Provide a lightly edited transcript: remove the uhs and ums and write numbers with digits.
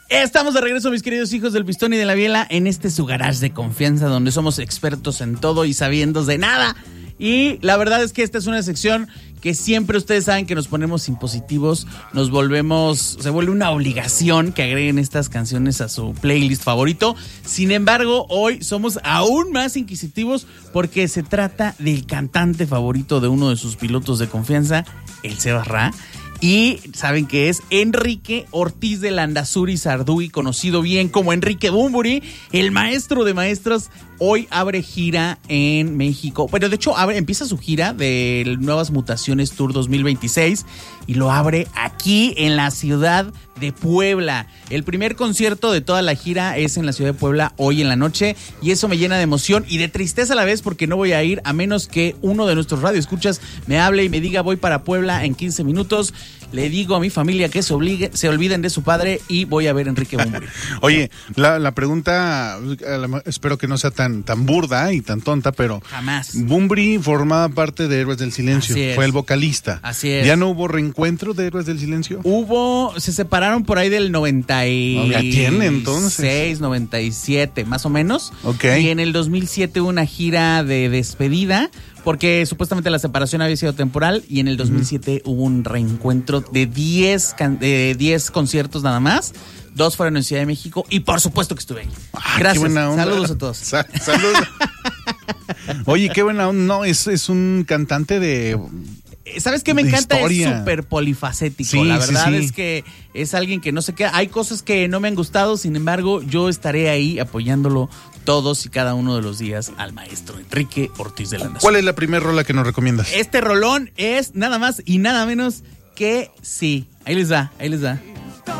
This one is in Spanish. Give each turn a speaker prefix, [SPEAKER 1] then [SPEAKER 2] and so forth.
[SPEAKER 1] Estamos de regreso, mis queridos hijos del Pistón y de la Biela, en este su garage de confianza donde somos expertos en todo y sabiendos de nada. Y la verdad es que esta es una sección que siempre ustedes saben que nos ponemos impositivos, se vuelve una obligación que agreguen estas canciones a su playlist favorito. Sin embargo, hoy somos aún más inquisitivos porque se trata del cantante favorito de uno de sus pilotos de confianza, el Sebas Ra. Y saben que es Enrique Ortiz de Landazuri Sarduy, conocido bien como Enrique Bunbury, el maestro de maestros. Hoy abre gira en México. Bueno, de hecho, empieza su gira de Nuevas Mutaciones Tour 2026 y lo abre aquí en la ciudad de Puebla. El primer concierto de toda la gira es en la ciudad de Puebla hoy en la noche y eso me llena de emoción y de tristeza a la vez porque no voy a ir a menos que uno de nuestros radioescuchas me hable y me diga voy para Puebla en 15 minutos. Le digo a mi familia que se olviden de su padre y voy a ver a Enrique Bunbury.
[SPEAKER 2] Oye, la pregunta, espero que no sea tan burda y tan tonta, pero
[SPEAKER 1] jamás.
[SPEAKER 2] Bunbury formaba parte de Héroes del Silencio, fue el vocalista.
[SPEAKER 1] Así es.
[SPEAKER 2] ¿Ya no hubo reencuentro de Héroes del Silencio?
[SPEAKER 1] Se separaron por ahí del 96,
[SPEAKER 2] ya tiene entonces
[SPEAKER 1] 97, más o menos.
[SPEAKER 2] Okay.
[SPEAKER 1] Y en el 2007 hubo una gira de despedida porque supuestamente la separación había sido temporal y en el 2007 hubo un reencuentro de 10 conciertos nada más. 2 fueron en Ciudad de México y por supuesto que estuve ahí. Gracias.
[SPEAKER 2] Qué buena onda.
[SPEAKER 1] Saludos a todos.
[SPEAKER 2] Saludos. Oye, qué buena onda. No, es un cantante de...
[SPEAKER 1] ¿Sabes qué me encanta?
[SPEAKER 2] Historia.
[SPEAKER 1] Es súper polifacético.
[SPEAKER 2] Sí,
[SPEAKER 1] la verdad
[SPEAKER 2] sí.
[SPEAKER 1] es que es alguien que no se queda. Hay cosas que no me han gustado, sin embargo, yo estaré ahí apoyándolo todos y cada uno de los días al maestro Enrique Ortiz de Landazuri.
[SPEAKER 2] ¿Cuál es la primera rola que nos recomiendas?
[SPEAKER 1] Este rolón es nada más y nada menos que sí. Ahí les va.